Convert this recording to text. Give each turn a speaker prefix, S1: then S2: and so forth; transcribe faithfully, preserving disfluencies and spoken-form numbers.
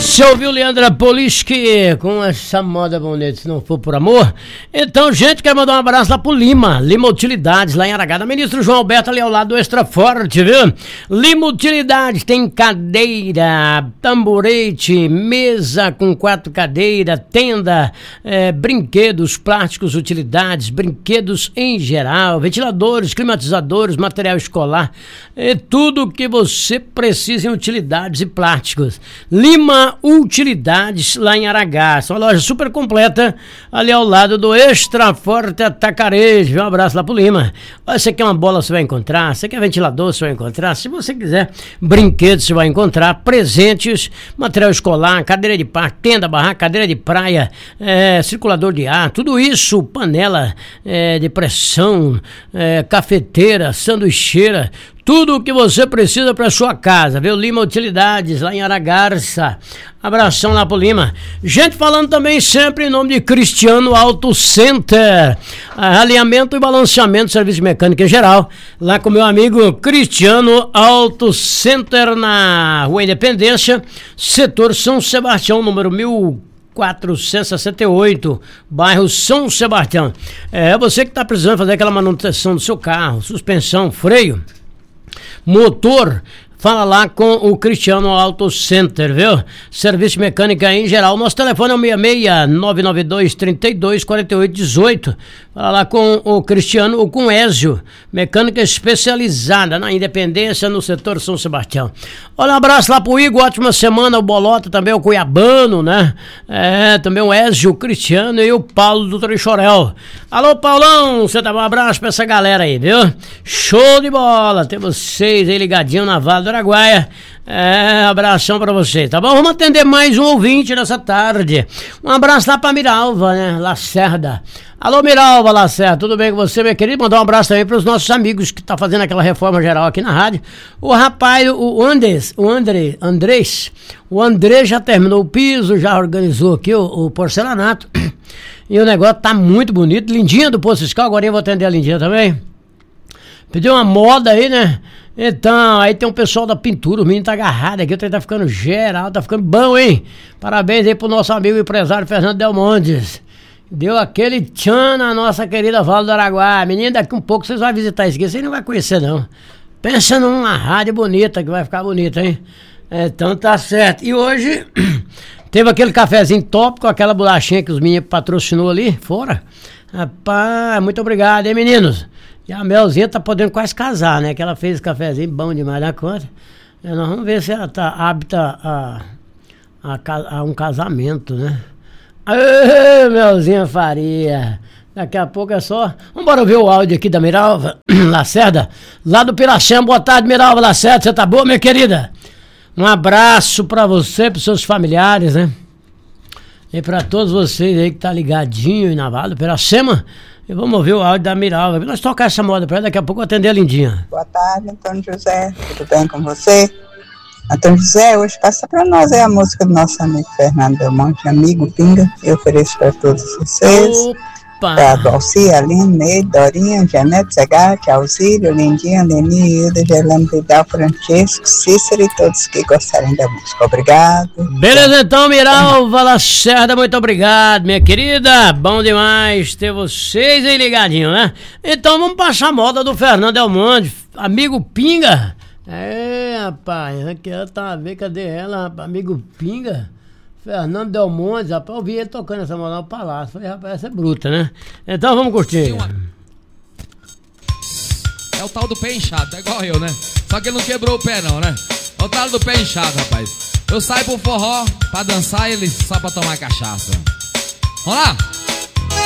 S1: Você ouviu Leandra Poliski com essa moda bonita, se não for por amor? Então, gente, quer mandar um abraço lá pro Lima, Lima Utilidades, lá em Aragada. Ministro João Alberto ali ao lado do Extra Forte, viu? Lima Utilidades tem cadeira, tamborete, mesa com quatro cadeiras, tenda, é, brinquedos, plásticos, utilidades, brinquedos em geral, ventiladores, climatizadores, material escolar, é tudo que você precisa em utilidades e plásticos. Lima Utilidades, lá em Aragá. Uma loja super completa ali ao lado do Extra Forte Atacarejo. Um abraço lá pro Lima. Você quer uma bola, você vai encontrar. Você quer ventilador, você vai encontrar. Se você quiser brinquedos, você vai encontrar. Presentes, material escolar, cadeira de parque, tenda, barraca, cadeira de praia, é, circulador de ar, tudo isso, panela é, de pressão, é, cafeteira, sanduicheira, tudo o que você precisa para sua casa, viu? Lima Utilidades, lá em Aragarça. Abração lá pro Lima. Gente, falando também sempre em nome de Cristiano Auto Center. Alinhamento e balanceamento, serviço de mecânica em geral. Lá com meu amigo Cristiano Auto Center, na Rua Independência, setor São Sebastião, número mil quatrocentos e sessenta e oito, bairro São Sebastião. É você que está precisando fazer aquela manutenção do seu carro, suspensão, freio, motor, fala lá com o Cristiano Auto Center, viu? Serviço de mecânica em geral. Nosso telefone é o seis seis nove nove dois, três dois, quatro oito um oito. Fala lá com o Cristiano ou com o Ézio. Mecânica especializada na Independência, no setor São Sebastião. Olha, um abraço lá pro Igor, ótima semana. O Bolota também, o Cuiabano, né? É, também o Ézio, o Cristiano e o Paulo do Trechorel. Alô, Paulão, você dá um abraço pra essa galera aí, viu? Show de bola. Tem vocês aí ligadinho na Vale do Araguaia. É, abração pra vocês, tá bom? Vamos atender mais um ouvinte nessa tarde. Um abraço lá pra Miralva, né? Lacerda. Alô, Miralva Lacerda, tudo bem com você, meu querido? Mandar um abraço também pros nossos amigos que tá fazendo aquela reforma geral aqui na rádio. O rapaz, o Andrés, o André, Andrés, o André já terminou o piso, já organizou aqui o, o porcelanato. E o negócio tá muito bonito. Lindinha do Posto Fiscal, agora eu vou atender a Lindinha também. Pediu uma moda aí, né? Então, aí tem um pessoal da pintura, o menino tá agarrado aqui, o trem tá ficando geral, tá ficando bom, hein? Parabéns aí pro nosso amigo empresário Fernando Del Montes. Deu aquele tchan na nossa querida Vale do Araguaia. Menino, daqui um pouco vocês vão visitar isso aqui, vocês não vão conhecer não. Pensa numa rádio bonita, que vai ficar bonita, hein? Então tá certo. E hoje teve aquele cafezinho top com aquela bolachinha que os meninos patrocinou ali, fora. Rapaz, muito obrigado, hein, meninos? E a Melzinha tá podendo quase casar, né? Que ela fez cafezinho bom demais na conta. E nós vamos ver se ela tá apta a, a, a um casamento, né? Aê, Melzinha Faria. Daqui a pouco é só... Vamos embora ver o áudio aqui da Miralva Lacerda, lá do Piracema. Boa tarde, Miralva Lacerda. Você tá boa, minha querida? Um abraço pra você, pros seus familiares, né? E pra todos vocês aí que tá ligadinho aí na Vale do Piracema. E vamos ouvir o áudio da Miralva. Nós tocar essa moda pra ela, daqui a pouco eu atender a Lindinha.
S2: Boa tarde, Antônio José. Tudo bem com você? Antônio José, hoje passa pra nós aí a música do nosso amigo Fernando Del Monte, amigo Pinga. Eu ofereço pra todos vocês. Opa! Pra Dalci, Aline, Neide, Dorinha, Janete, Zegate, Alzírio, Lindinha, Leni, Hilda, Gerlano Vidal, Francesco, Cícero e todos que gostarem da música. Obrigado.
S1: Beleza, então, Miralva Lacerda, muito obrigado, minha querida. Bom demais ter vocês aí ligadinho, né? Então vamos passar a moda do Fernando Del Monte, amigo Pinga. É, rapaz, aqui ela tá a ver, cadê ela, rapaz? Amigo Pinga. Fernando Del Monte, rapaz, eu vi ele tocando essa moda no palácio. Falei, rapaz, essa é bruta, né? Então vamos curtir.
S3: Uma... É o tal do pé inchado, é igual eu, né? Só que ele não quebrou o pé não, né? É o tal do pé inchado, rapaz. Eu saio pro forró pra dançar, ele só pra tomar cachaça. Vamos lá?